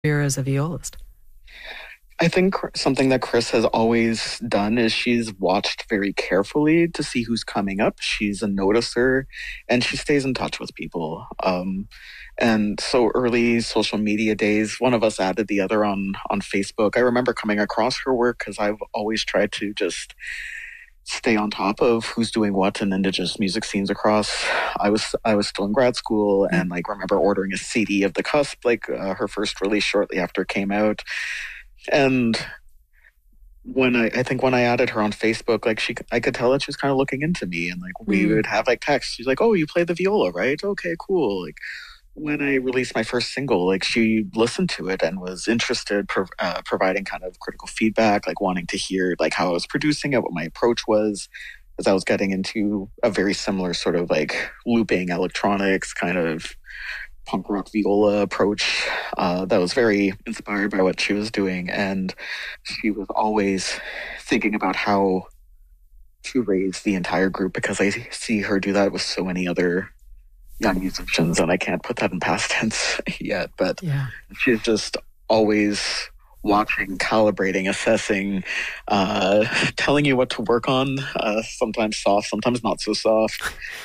career as a violist? I think something that Chris has always done is she's watched very carefully to see who's coming up. She's a noticer and she stays in touch with people. And so early social media days, one of us added the other on Facebook. I remember coming across her work because I've always tried to just stay on top of who's doing what in Indigenous music scenes across. I was still in grad school and like remember ordering a CD of The Cusp, like her first release shortly after it came out. And when I think when I added her on Facebook, like I could tell that she was kind of looking into me, and like we Mm. would have like texts. She's like, "Oh, you play the viola, right? Okay, cool." Like when I released my first single, like she listened to it and was interested, providing kind of critical feedback, like wanting to hear like how I was producing it, what my approach was, as I was getting into a very similar sort of like looping electronics kind of punk rock viola approach that was very inspired by what she was doing. And she was always thinking about how to raise the entire group because I see her do that with so many other young musicians, and I can't put that in past tense yet, but Yeah. she's just always watching, calibrating, assessing, telling you what to work on, sometimes soft, sometimes not so soft,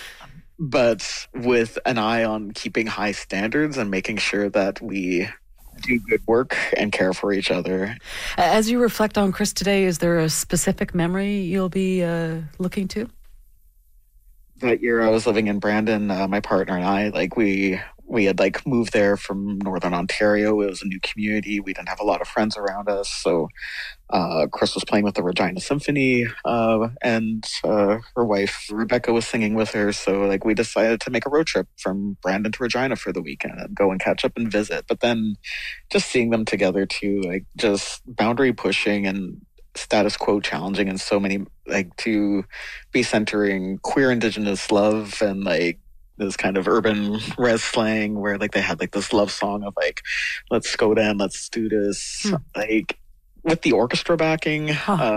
but with an eye on keeping high standards and making sure that we do good work and care for each other. As you reflect on Chris today, is there a specific memory you'll be looking to? That year I was living in Brandon, my partner and I, like we had like moved there from Northern Ontario. It was a new community. We didn't have a lot of friends around us. So Chris was playing with the Regina Symphony, and her wife Rebecca was singing with her. So like we decided to make a road trip from Brandon to Regina for the weekend and go and catch up and visit. But then just seeing them together too, like just boundary pushing and status quo challenging in so many, like to be centering queer Indigenous love and like this kind of urban res slang where like they had like this love song of like let's go down, let's do this, like with the orchestra backing.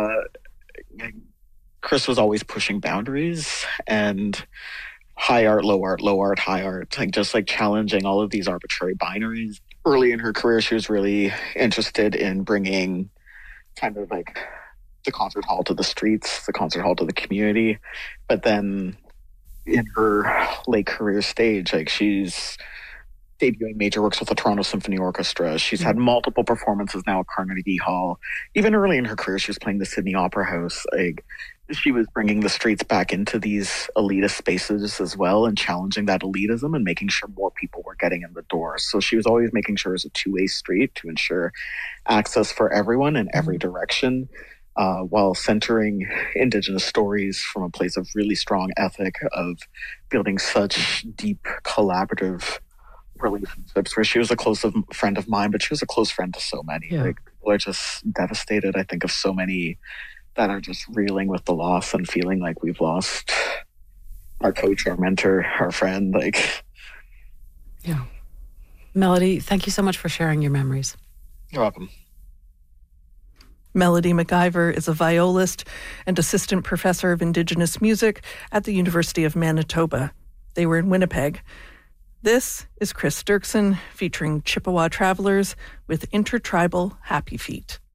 Chris was always pushing boundaries and high art, low art, low art, high art, like just like challenging all of these arbitrary binaries. Early in her career, she was really interested in bringing kind of like the concert hall to the streets, the concert hall to the community. But then in her late career stage, like she's debuting major works with the Toronto Symphony Orchestra. She's had multiple performances now at Carnegie Hall. Even early in her career, she was playing the Sydney Opera House. Like she was bringing the streets back into these elitist spaces as well and challenging that elitism and making sure more people were getting in the door. So she was always making sure it was a two-way street to ensure access for everyone in every direction, while centering Indigenous stories from a place of really strong ethic of building such deep collaborative relationships where she was a close friend of mine, but she was a close friend to so many. Yeah. Like people are just devastated, I think, of so many that are just reeling with the loss and feeling like we've lost our coach, our mentor, our friend. Like, Yeah. Melody, thank you so much for sharing your memories. You're welcome. Melody MacIver is a violist and assistant professor of Indigenous music at the University of Manitoba. They were in Winnipeg. This is Chris Dirksen featuring Chippewa Travelers with Intertribal Happy Feet.